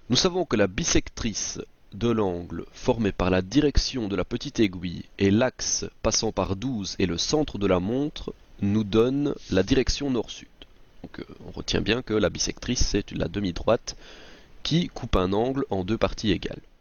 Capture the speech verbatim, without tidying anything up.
Nous savons que la bissectrice de l'angle formé par la direction de la petite aiguille et l'axe passant par douze et le centre de la montre nous donne la direction nord-sud. Donc euh, on retient bien que la bissectrice c'est la demi-droite qui coupe un angle en deux parties égales.